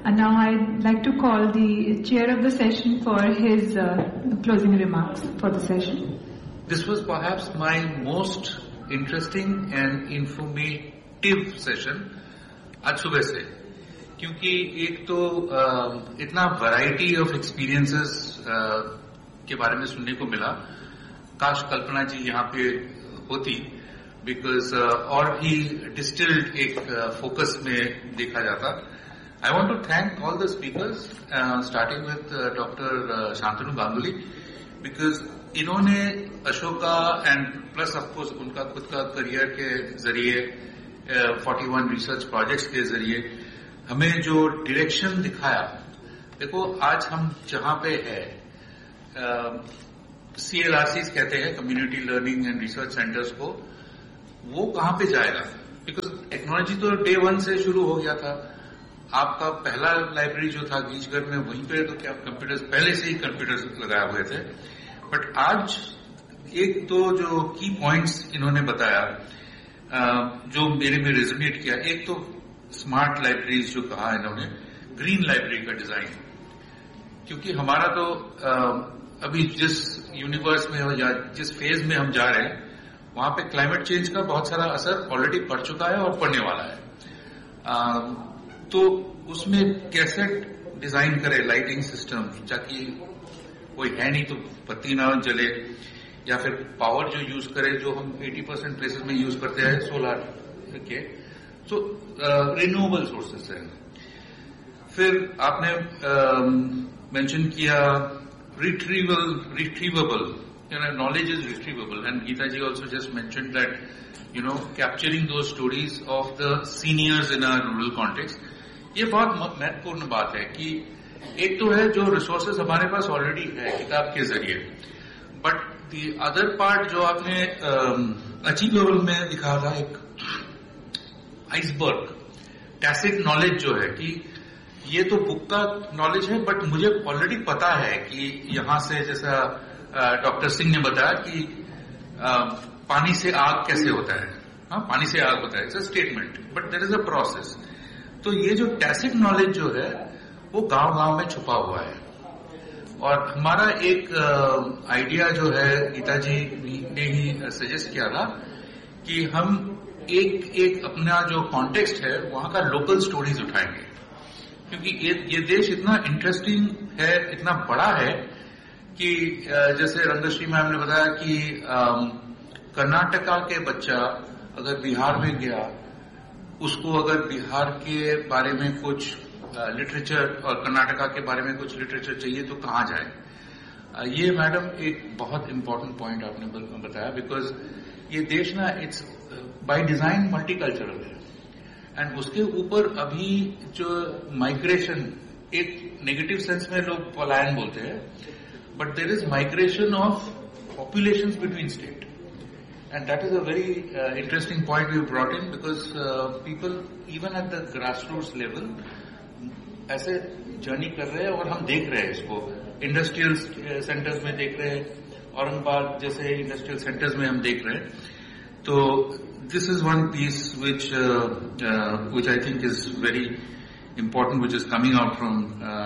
And now I'd like to call the chair of the session for his closing remarks for the session. This was perhaps my most interesting and informative session आज सुबह से, क्योंकि एक तो इतना variety of experiences के बारे में सुनने को मिला. काश कल्पना जी यहाँ पे होती, बिकॉज और भी डिस्टिल्ड एक फोकस में देखा जाता. I want to thank all the speakers, starting with Dr. Shantanu Ganguly, because इन्होंने अशोका एंड प्लस ऑफकोर्स उनका खुद का करियर के जरिए 41 रिसर्च प्रोजेक्ट्स के जरिए हमें जो डायरेक्शन दिखाया. देखो आज हम जहां पे है, CLRCs कहते हैं community learning and research centres को, वो कहां पे जाएगा? बिकॉज टेक्नोलॉजी तो डे 1 से शुरू हो गया था. आपका पहला लाइब्रेरी जो था गीचगढ़ में, वहीं पे तो क्या कंप्यूटर्स पहले से ही कंप्यूटर्स लगाए हुए थे. बट आज एक तो जो की पॉइंट्स इन्होंने बताया जो मेरे में रेजोनेट किया, एक तो स्मार्ट लाइब्रेरीज जो कहा इन्होंने, ग्रीन लाइब्रेरी का डिजाइन, क्योंकि हमारा तो अभी जिस यूनिवर्स में या जिस फेज में हम जा रहे हैं वहां पे क्लाइमेट चेंज का बहुत सारा असर ऑलरेडी पड़ चुका है और पड़ने वाला है. तो उसमें कैसे डिजाइन करे लाइटिंग सिस्टम, ताकि कोई है नहीं तो बत्ती ना जले, या फिर पावर जो यूज करे जो हम 80% प्लेसेस में यूज करते हैं सोलर के, तो रिन्यूएबल सोर्सेस है. फिर आपने मेंशन किया रिट्रीवेबल, knowledge is retrievable, and Geeta ji also just mentioned that capturing those stories of the seniors in a rural context. ये बहुत महत्वपूर्ण बात है कि एक तो है जो रिसोर्सेज हमारे पास ऑलरेडी है किताब के जरिए, बट दी अदर पार्ट जो आपने अचीवेबल में दिखा था, एक आइसबर्ग टैसिट नॉलेज जो है कि ये तो बुक का नॉलेज है, बट मुझे ऑलरेडी पता है कि यहां से, जैसा डॉक्टर सिंह ने बताया कि पानी से आग कैसे होता है. हाँ, पानी से आग होता है, it's a statement, but there is a process. तो ये जो टैसिट नॉलेज जो है वो गांव-गांव में छुपा हुआ है. और हमारा एक आइडिया जो है, गीता जी ने ही सजेस्ट किया था कि हम एक अपना जो कॉन्टेक्स्ट है वहां का लोकल स्टोरीज उठाएंगे, क्योंकि ये देश इतना इंटरेस्टिंग है, इतना बड़ा है कि जैसे रंगश्री मैम ने बताया कि कर्नाटका के बच्चा अगर बिहार में गया, उसको अगर बिहार के बारे में कुछ लिटरेचर और कर्नाटका के बारे में कुछ लिटरेचर चाहिए तो कहाँ जाए. ये मैडम एक बहुत इंपॉर्टेंट पॉइंट आपने बताया, बिकॉज ये देश ना इट्स बाय डिजाइन मल्टीकल्चरल है, एंड उसके ऊपर अभी जो माइग्रेशन, एक नेगेटिव सेंस में लोग पलायन बोलते हैं, but there is migration of populations between state, and that is a very interesting point we brought in, because people even at the grassroots level ऐसे जर्नी कर रहे हैं, और हम देख रहे हैं इसको इंडस्ट्रियल सेंटर्स में देख रहे हैं, औरंगाबाद जैसे इंडस्ट्रियल सेंटर्स में हम देख रहे हैं. तो this is one piece which I think is very important, which is coming out from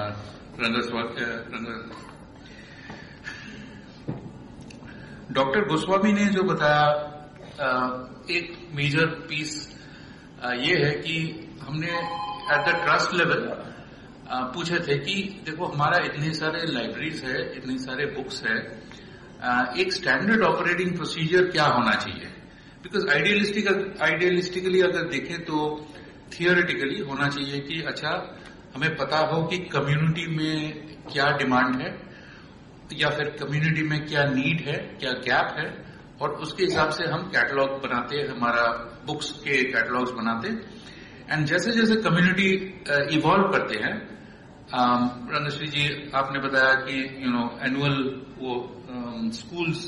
doctor Goswami ने जो बताया, एक मेजर पीस ये है कि हमने एट द ट्रस्ट लेवल पूछे थे कि देखो हमारा इतने सारे लाइब्रेरीज है, इतने सारे बुक्स है, एक स्टैंडर्ड ऑपरेटिंग प्रोसीजर क्या होना चाहिए. बिकॉज आइडियलिस्टिकली अगर देखें तो थियोरेटिकली होना चाहिए कि अच्छा हमें पता हो कि कम्युनिटी में क्या डिमांड है, या फिर कम्युनिटी में क्या नीड है, क्या गैप है, और उसके हिसाब से हम कैटलॉग बनाते, हमारा बुक्स के कैटलॉग्स बनाते. एंड जैसे जैसे कम्युनिटी इवॉल्व करते हैं, रंगश्री जी आपने बताया कि एनुअल वो स्कूल्स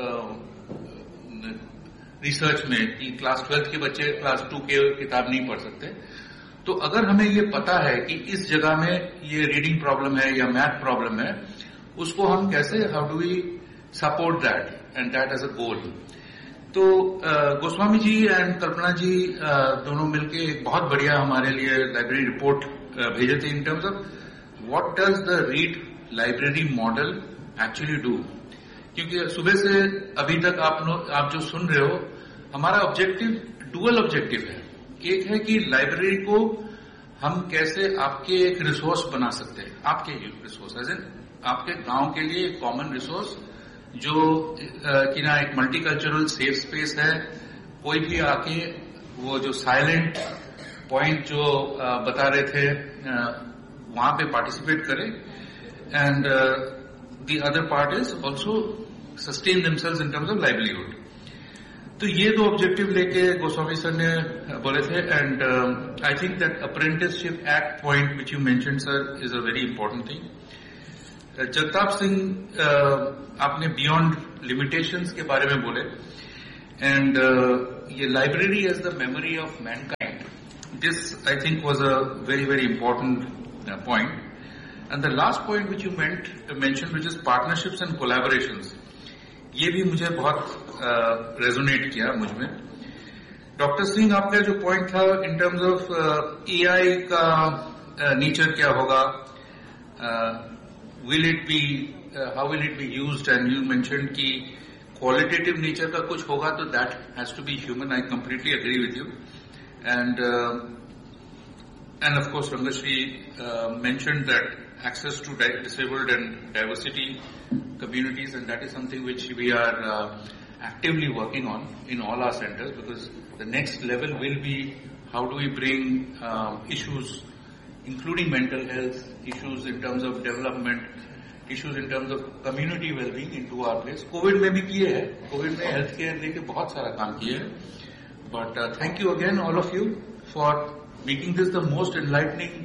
रिसर्च में कि क्लास 12th के बच्चे क्लास 2 के किताब नहीं पढ़ सकते. तो अगर हमें ये पता है कि इस जगह में ये रीडिंग प्रॉब्लम है या मैथ प्रॉब्लम है, उसको हम कैसे, how do we support that and that as a गोल. तो गोस्वामी जी एंड कल्पना जी दोनों मिलके एक बहुत बढ़िया हमारे लिए लाइब्रेरी रिपोर्ट भेजे थे in terms of what does the read library model actually do. क्योंकि सुबह से अभी तक आप जो सुन रहे हो, हमारा ऑब्जेक्टिव डुअल ऑब्जेक्टिव है. एक है कि लाइब्रेरी को हम कैसे आपके एक रिसोर्स बना सकते हैं, आपके रिसोर्स एज इन आपके गांव के लिए एक कॉमन रिसोर्स जो कि ना एक मल्टीकल्चरल सेफ स्पेस है. कोई भी आके वो जो साइलेंट पॉइंट जो बता रहे थे वहां पे पार्टिसिपेट करे. And the other part is also sustain themselves in terms of livelihood. तो ये दो ऑब्जेक्टिव लेके गोस्वामी सर ने बोले थे. And I think that apprenticeship act point which you mention sir is a very important thing. Jagtap Singh आपने beyond limitations के बारे में बोले. एंड ये library as the memory of Mankind, this I think was a very very important point. And the last point which you mention which is partnerships and collaborations, ये भी मुझे बहुत रेजोनेट किया मुझ में. डॉक्टर सिंह आपका जो पॉइंट था इन टर्म्स ऑफ एआई का नेचर क्या होगा, will it be how will it be used, and you mentioned कि qualitative nature का कुछ होगा तो that has to be human. I completely agree with you. And of course Rangashri mentioned that access to disabled and diversity communities, and that is something which we are actively working on in all our centers, because the next level will be how do we bring issues including mental health, issues in terms of development, issues in terms of community well-being into our place. COVID में भी किए हैं, COVID में health care लेके बहुत सारा काम किए हैं. But thank you again all of you for making this the most enlightening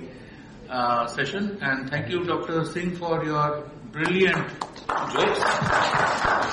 session, and thank you Dr. Singh for your brilliant jokes.